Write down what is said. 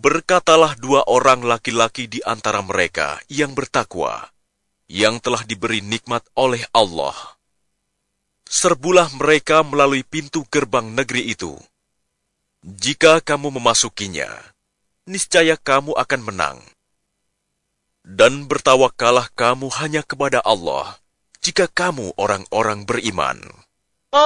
Berkatalah dua orang laki-laki di antara mereka yang bertakwa, yang telah diberi nikmat oleh Allah. Serbulah mereka melalui pintu gerbang negeri itu. Jika kamu memasukinya, niscaya kamu akan menang. Dan bertawakkallah kamu hanya kepada Allah, jika kamu orang-orang beriman.